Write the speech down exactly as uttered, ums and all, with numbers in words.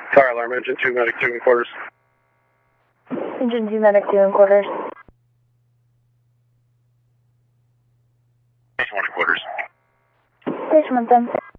Fire alarm, engine two, medic two and quarters. Engine two, medic two and quarters. Station one and quarters. Station one, ten.